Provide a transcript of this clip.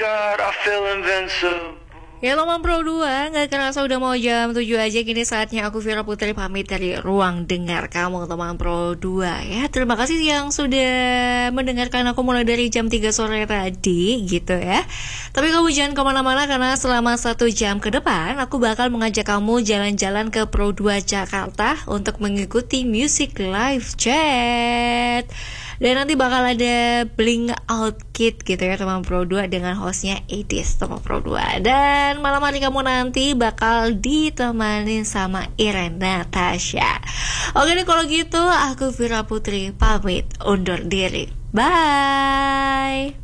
God, I feel invincible. Ya Teman Pro 2, gak kerasa udah mau jam 7 aja. Kini saatnya aku Vira Putri pamit dari ruang dengar kamu Teman Pro 2 ya. Terima kasih yang sudah mendengarkan aku mulai dari jam 3 sore tadi gitu ya. Tapi kamu jangan kemana-mana karena selama 1 jam ke depan aku bakal mengajak kamu jalan-jalan ke Pro 2 Jakarta untuk mengikuti Music Live Chat. Dan nanti bakal ada Bling Out Kid gitu ya Teman Pro 2 dengan hostnya Edis Teman Pro 2. Dan malam hari kamu nanti bakal ditemanin sama Irena Tasya. Oke deh kalau gitu aku Vira Putri pamit undur diri. Bye.